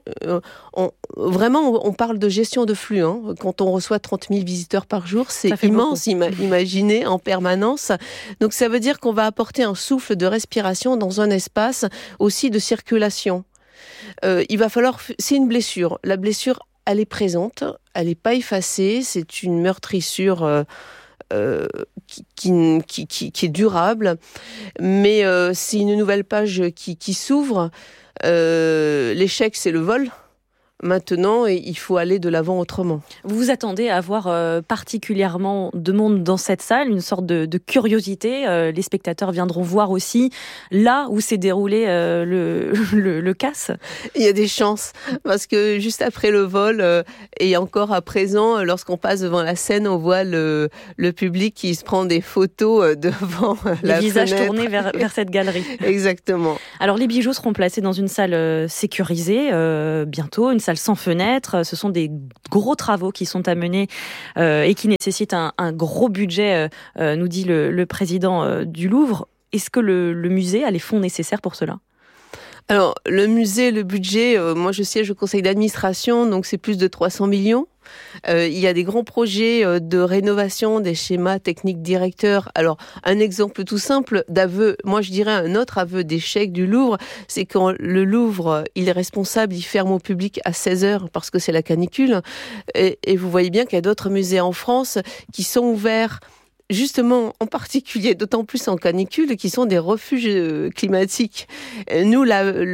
On parle de gestion de flux. Quand on reçoit 30 000 visiteurs par jour, c'est immense, imaginez, en permanence. Donc ça veut dire qu'on va apporter un souffle de respiration dans un espace aussi de circulation. Il va falloir... C'est une blessure. La blessure, elle est présente, elle n'est pas effacée, c'est une meurtrissure qui est durable, mais c'est une nouvelle page qui s'ouvre. L'échec, c'est le vol. Maintenant, il faut aller de l'avant autrement. Vous vous attendez à avoir particulièrement de monde dans cette salle, une sorte de curiosité. Les spectateurs viendront voir aussi là où s'est déroulé le casse. Il y a des chances, parce que juste après le vol, et encore à présent, lorsqu'on passe devant la scène, on voit le public qui se prend des photos devant la fenêtre. Les visages tournés vers cette galerie. Exactement. Alors les bijoux seront placés dans une salle sécurisée bientôt, une salle sans fenêtre. Ce sont des gros travaux qui sont à mener et qui nécessitent un gros budget, nous dit le président du Louvre. Est-ce que le musée a les fonds nécessaires pour cela ? Alors, le musée, le budget, moi je siège au conseil d'administration, donc c'est plus de 300 millions. Il y a des grands projets de rénovation des schémas techniques directeurs. Alors, un exemple tout simple d'aveu, moi je dirais un autre aveu d'échec du Louvre, c'est quand le Louvre, il est responsable, il ferme au public à 16h parce que c'est la canicule. Et vous voyez bien qu'il y a d'autres musées en France qui sont ouverts justement, en particulier, d'autant plus en canicule, qui sont des refuges climatiques. Nous,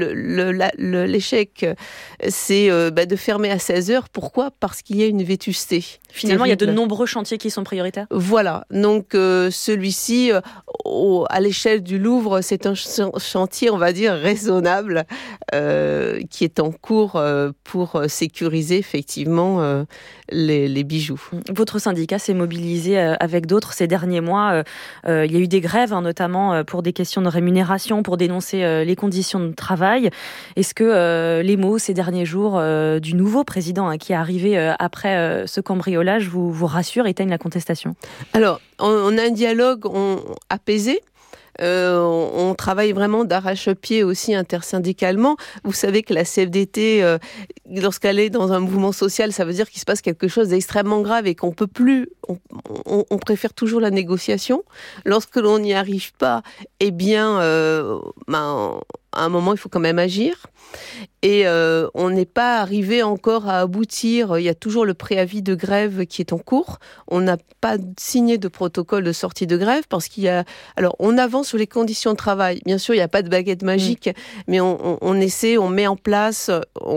l'échec, c'est de fermer à 16h. Pourquoi ? Parce qu'il y a une vétusté. Finalement, il y a de nombreux chantiers qui sont prioritaires. Voilà. Donc, celui-ci, à l'échelle du Louvre, c'est un chantier, on va dire, raisonnable, qui est en cours pour sécuriser, effectivement, les bijoux. Votre syndicat s'est mobilisé avec d'autres ces derniers mois. Il y a eu des grèves, notamment pour des questions de rémunération, pour dénoncer les conditions de travail. Est-ce que les mots ces derniers jours du nouveau président qui est arrivé après ce cambriolage vous rassurent, éteignent la contestation ? Alors, on a un dialogue apaisé. On travaille vraiment d'arrache-pied aussi intersyndicalement. Vous savez que la CFDT, lorsqu'elle est dans un mouvement social, ça veut dire qu'il se passe quelque chose d'extrêmement grave et qu'on peut plus. On préfère toujours la négociation. Lorsque l'on n'y arrive pas, eh bien, à un moment, il faut quand même agir. Et on n'est pas arrivé encore à aboutir. Il y a toujours le préavis de grève qui est en cours. On n'a pas signé de protocole de sortie de grève parce qu'il y a... Alors, on avance sur les conditions de travail. Bien sûr, il n'y a pas de baguette magique, mais on essaie, on met en place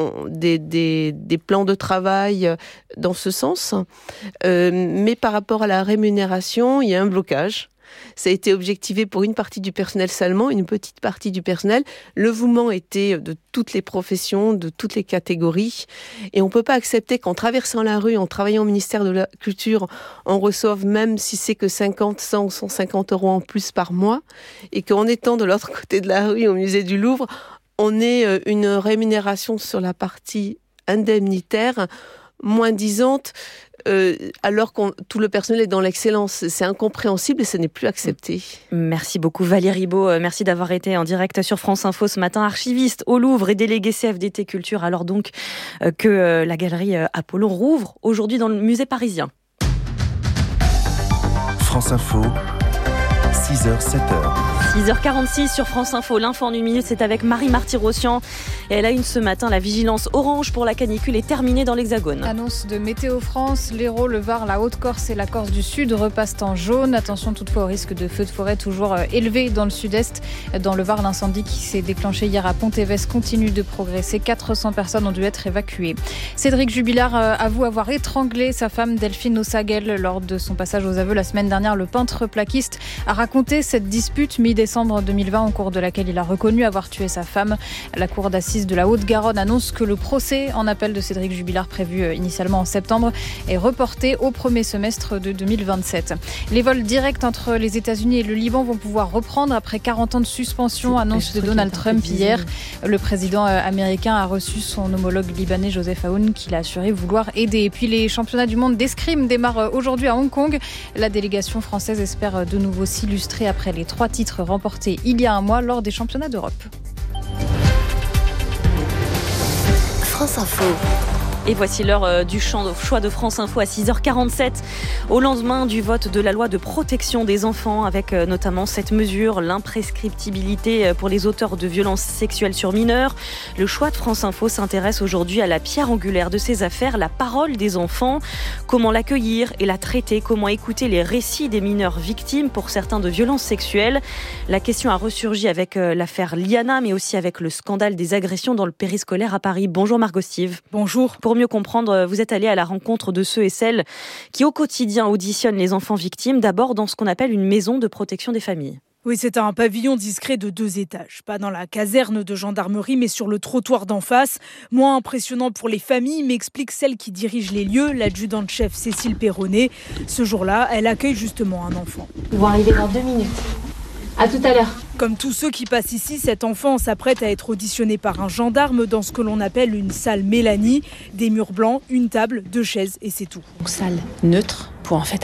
des plans de travail dans ce sens. Mais par rapport à la rémunération, il y a un blocage. Ça a été objectivé pour une partie du personnel seulement, une petite partie du personnel. Le mouvement était de toutes les professions, de toutes les catégories. Et on ne peut pas accepter qu'en traversant la rue, en travaillant au ministère de la Culture, on reçoive, même si c'est que 50, 100 ou 150 euros en plus par mois, et qu'en étant de l'autre côté de la rue, au musée du Louvre, on ait une rémunération sur la partie indemnitaire moins disante, alors que tout le personnel est dans l'excellence. C'est incompréhensible et ce n'est plus accepté. Merci beaucoup Valérie Beau. Merci d'avoir été en direct sur France Info ce matin. Archiviste au Louvre et délégué CFDT Culture, alors donc que la galerie Apollon rouvre aujourd'hui dans le musée parisien. France Info, 6h, 7h. 6h46 sur France Info, l'info en une minute, c'est avec Marie Marty-Rossian. Et elle a une ce matin, la vigilance orange pour la canicule est terminée dans l'Hexagone. Annonce de Météo France, l'Hérault, le Var, la Haute-Corse et la Corse du Sud repassent en jaune. Attention toutefois au risque de feux de forêt toujours élevé dans le sud-est. Dans le Var, l'incendie qui s'est déclenché hier à Pont-Évès continue de progresser. 400 personnes ont dû être évacuées. Cédric Jubilard avoue avoir étranglé sa femme Delphine Ossagel lors de son passage aux aveux la semaine dernière. Le peintre plaquiste a raconté cette dispute mi décembre 2020 au cours de laquelle il a reconnu avoir tué sa femme. La cour d'assises de la Haute-Garonne annonce que le procès en appel de Cédric Jubilard, prévu initialement en septembre, est reporté au premier semestre de 2027. Les vols directs entre les États-Unis et le Liban vont pouvoir reprendre après 40 ans de suspension, annonce de Donald Trump hier. Le président américain a reçu son homologue libanais Joseph Aoun, qui l'a assuré vouloir aider. Et puis les championnats du monde d'escrime démarrent aujourd'hui à Hong Kong. La délégation française espère de nouveau s'illustrer après les 3 titres remportés il y a un mois lors des championnats d'Europe. France Info. Et voici l'heure du choix de France Info à 6h47, au lendemain du vote de la loi de protection des enfants, avec notamment cette mesure, l'imprescriptibilité pour les auteurs de violences sexuelles sur mineurs. Le choix de France Info s'intéresse aujourd'hui à la pierre angulaire de ces affaires, la parole des enfants. Comment l'accueillir et la traiter? Comment écouter les récits des mineurs victimes, pour certains, de violences sexuelles? La question a ressurgi avec l'affaire Liana, mais aussi avec le scandale des agressions dans le périscolaire à Paris. Bonjour Margot Stive. Bonjour. Pour mieux comprendre, vous êtes allée à la rencontre de ceux et celles qui au quotidien auditionnent les enfants victimes, d'abord dans ce qu'on appelle une maison de protection des familles. Oui, c'est un pavillon discret de 2 étages. Pas dans la caserne de gendarmerie, mais sur le trottoir d'en face. Moins impressionnant pour les familles, m'explique celle qui dirige les lieux, l'adjudante-chef Cécile Perronnet. Ce jour-là, elle accueille justement un enfant. Ils vont arriver dans 2 minutes. À tout à l'heure. Comme tous ceux qui passent ici, cet enfant s'apprête à être auditionné par un gendarme dans ce que l'on appelle une salle Mélanie. Des murs blancs, une table, 2 chaises et c'est tout. Salle neutre pour en fait